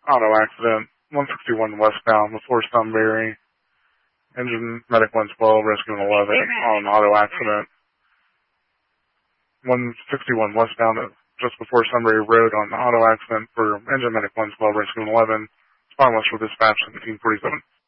auto accident. 161 westbound before Sunbury. Engine medic 112, rescue 11 on auto accident. 161 westbound just before Sunbury Road on auto accident for engine medic 112, rescue 11. Spineless for dispatch 1747.